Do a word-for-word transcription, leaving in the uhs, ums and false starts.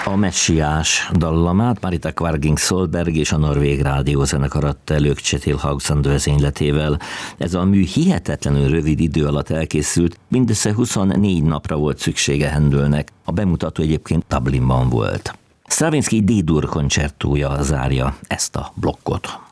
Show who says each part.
Speaker 1: A Messiás dallamát Marita Kvarging Solberg és a Norvég Rádiózenekar adta elő Kjetil Haugson vezényletével. Ez a mű hihetetlenül rövid idő alatt elkészült, mindössze huszonnégy napra volt szüksége Handelnek. A bemutató egyébként Dublinban volt. Stravinsky D-dur koncertója zárja ezt a blokkot.